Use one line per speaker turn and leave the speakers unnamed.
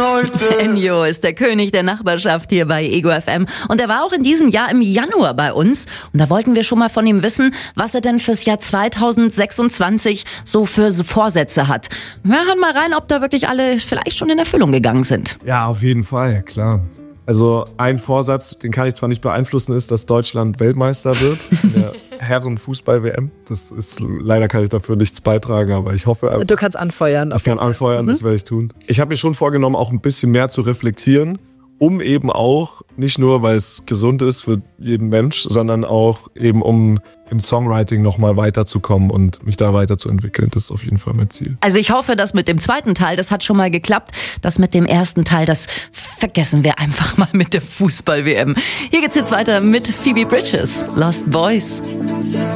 Leute.
Ennio ist der König der Nachbarschaft hier bei Ego FM. Und er war auch in diesem Jahr im Januar bei uns. Und da wollten wir schon mal von ihm wissen, was er denn fürs Jahr 2026 so für Vorsätze hat. Wir hören mal rein, ob da wirklich alle vielleicht schon in Erfüllung gegangen sind.
Ja, auf jeden Fall, klar. Also ein Vorsatz, den kann ich zwar nicht beeinflussen, ist, dass Deutschland Weltmeister wird in der Herren-Fußball-WM. Das ist, leider kann ich dafür nichts beitragen, aber ich hoffe...
Du kannst anfeuern.
Ich kann anfeuern, das werde ich tun. Ich habe mir schon vorgenommen, auch ein bisschen mehr zu reflektieren, um eben auch, nicht nur, weil es gesund ist für jeden Mensch, sondern auch eben, um im Songwriting nochmal weiterzukommen und mich da weiterzuentwickeln. Das ist auf jeden Fall mein Ziel.
Also ich hoffe, dass mit dem zweiten Teil, das hat schon mal geklappt. Das mit dem ersten Teil, das vergessen wir einfach mal mit der Fußball-WM. Hier geht's jetzt weiter mit Phoebe Bridgers, Lost Boys.